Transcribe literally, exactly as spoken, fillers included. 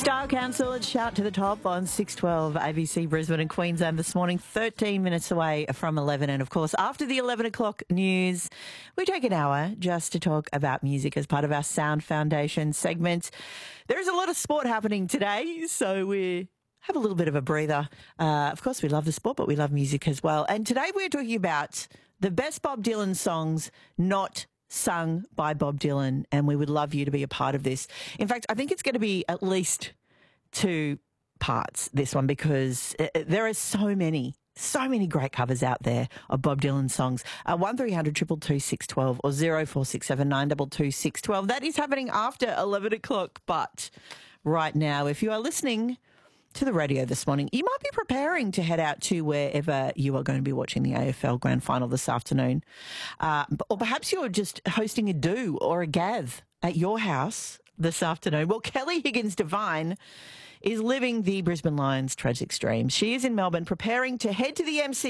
Star Council and Shout to the Top on six twelve A B C Brisbane and Queensland this morning, thirteen minutes away from eleven. And, of course, after the eleven o'clock news, we take an hour just to talk about music as part of our Sound Foundation segment. There is a lot of sport happening today, so we have a little bit of a breather. Uh, of course, we love the sport, but we love music as well. And today we're talking about the best Bob Dylan songs not sung by Bob Dylan, and we would love you to be a part of this. In fact, I think it's going to be at least two parts, this one, because it, there are so many, so many great covers out there of Bob Dylan songs. Uh, one three hundred two two two six one two or zero four six seven nine two two six one two. That is happening after eleven o'clock, but right now, if you are listening to the radio this morning, you might be preparing to head out to wherever you are going to be watching the A F L Grand Final this afternoon. Uh, or perhaps you're just hosting a do or a gath at your house this afternoon. Well, Kelly Higgins Devine is living the Brisbane Lions tragic stream. She is in Melbourne preparing to head to the M C